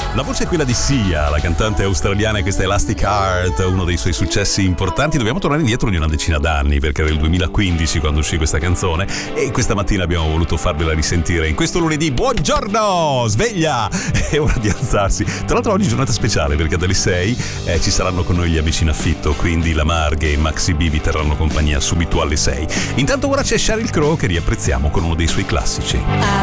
La voce è quella di Sia, la cantante australiana, questa Elastic Heart, uno dei suoi successi importanti. Dobbiamo tornare indietro di una decina d'anni, perché era il 2015 quando uscì questa canzone, e questa mattina abbiamo voluto farvela risentire in questo lunedì. Buongiorno, sveglia, è ora di alzarsi. Tra l'altro oggi è giornata speciale, perché dalle 6 ci saranno con noi gli Amici in Affitto, quindi la Marghe e Maxi B vi terranno compagnia subito alle 6. Intanto ora c'è Sheryl Crow che riapprezziamo con uno dei suoi classici.